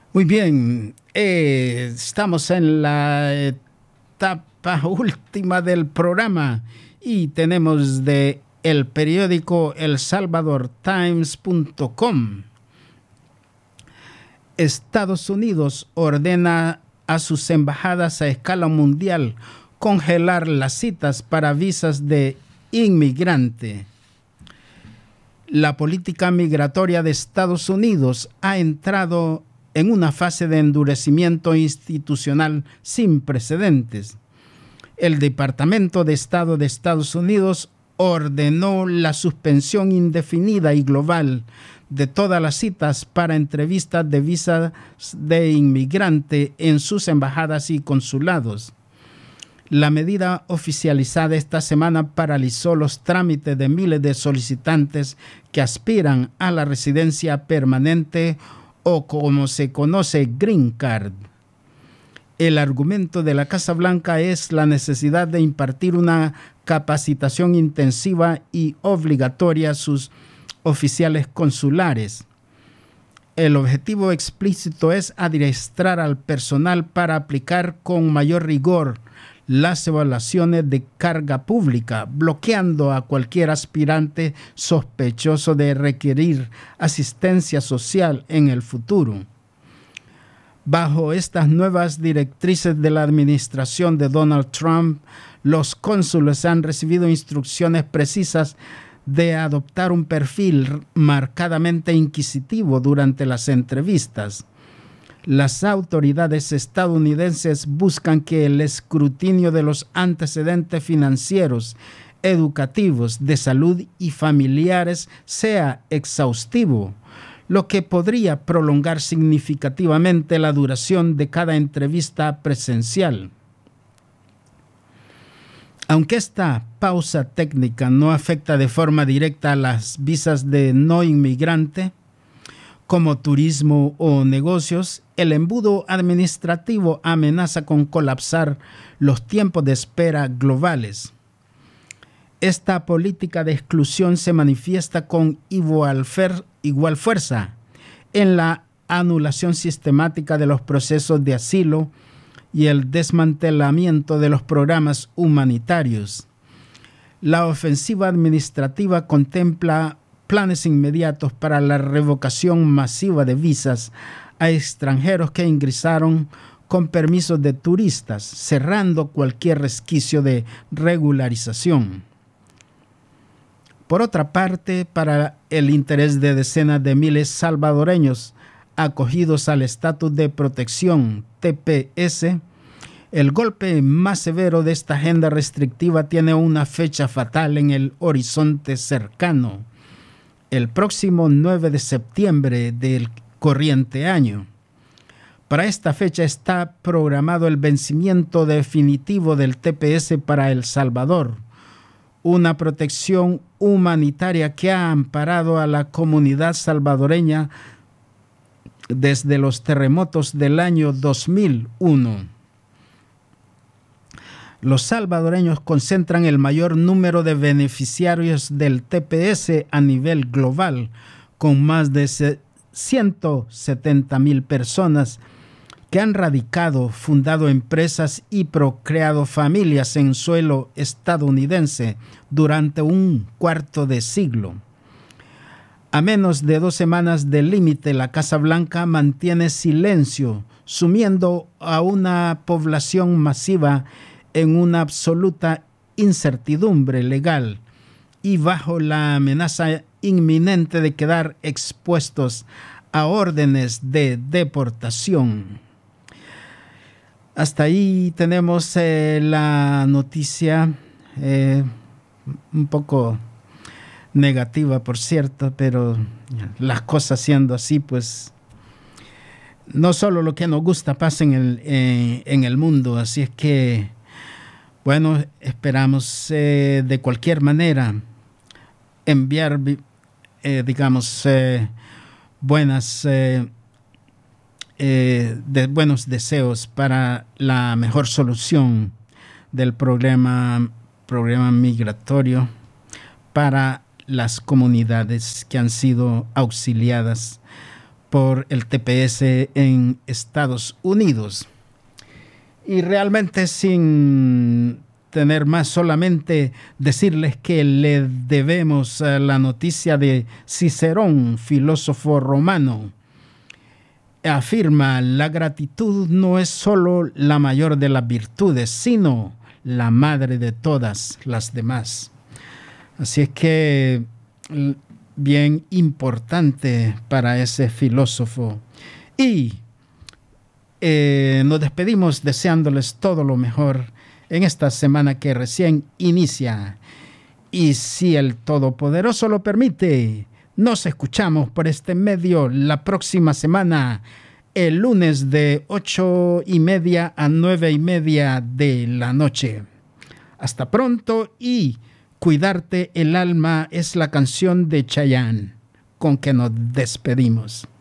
Muy bien, estamos en la etapa última del programa y tenemos de el periódico elsalvadortimes.com. Estados Unidos ordena a sus embajadas a escala mundial congelar las citas para visas de inmigrante. La política migratoria de Estados Unidos ha entrado en una fase de endurecimiento institucional sin precedentes. El Departamento de Estado de Estados Unidos ordenó la suspensión indefinida y global de todas las citas para entrevistas de visas de inmigrante en sus embajadas y consulados. La medida oficializada esta semana paralizó los trámites de miles de solicitantes que aspiran a la residencia permanente o como se conoce, Green Card. El argumento de la Casa Blanca es la necesidad de impartir una capacitación intensiva y obligatoria a sus oficiales consulares. El objetivo explícito es adiestrar al personal para aplicar con mayor rigor las evaluaciones de carga pública, bloqueando a cualquier aspirante sospechoso de requerir asistencia social en el futuro. Bajo estas nuevas directrices de la administración de Donald Trump, los cónsules han recibido instrucciones precisas de adoptar un perfil marcadamente inquisitivo durante las entrevistas. Las autoridades estadounidenses buscan que el escrutinio de los antecedentes financieros, educativos, de salud y familiares sea exhaustivo, lo que podría prolongar significativamente la duración de cada entrevista presencial. Aunque esta pausa técnica no afecta de forma directa a las visas de no inmigrante, como turismo o negocios, el embudo administrativo amenaza con colapsar los tiempos de espera globales. Esta política de exclusión se manifiesta con igual fuerza en la anulación sistemática de los procesos de asilo y el desmantelamiento de los programas humanitarios. La ofensiva administrativa contempla planes inmediatos para la revocación masiva de visas a extranjeros que ingresaron con permisos de turistas, cerrando cualquier resquicio de regularización. Por otra parte, para el interés de decenas de miles salvadoreños acogidos al estatus de protección TPS, el golpe más severo de esta agenda restrictiva tiene una fecha fatal en el horizonte cercano: el próximo 9 de septiembre del corriente año. Para esta fecha está programado el vencimiento definitivo del TPS para El Salvador, una protección humanitaria que ha amparado a la comunidad salvadoreña desde los terremotos del año 2001. Los salvadoreños concentran el mayor número de beneficiarios del TPS a nivel global, con más de 170,000 personas que han radicado, fundado empresas y procreado familias en suelo estadounidense durante un cuarto de siglo. A menos de 2 semanas del límite, la Casa Blanca mantiene silencio, sumiendo a una población masiva en una absoluta incertidumbre legal y bajo la amenaza inminente de quedar expuestos a órdenes de deportación. Hasta ahí tenemos la noticia, un poco negativa, por cierto, pero las cosas siendo así, pues no solo lo que nos gusta pasa en el mundo, así es que bueno, esperamos de cualquier manera enviar, buenos deseos para la mejor solución del problema migratorio para las comunidades que han sido auxiliadas por el TPS en Estados Unidos. Y realmente, sin tener más, solamente decirles que le debemos la noticia de Cicerón, filósofo romano. Afirma: la gratitud no es solo la mayor de las virtudes, sino la madre de todas las demás. Así es que bien importante para ese filósofo. Y nos despedimos deseándoles todo lo mejor en esta semana que recién inicia. Y si el Todopoderoso lo permite, nos escuchamos por este medio la próxima semana, el lunes de 8:30 a 9:30 de la noche. Hasta pronto, y Cuidarte el alma es la canción de Chayanne con que nos despedimos.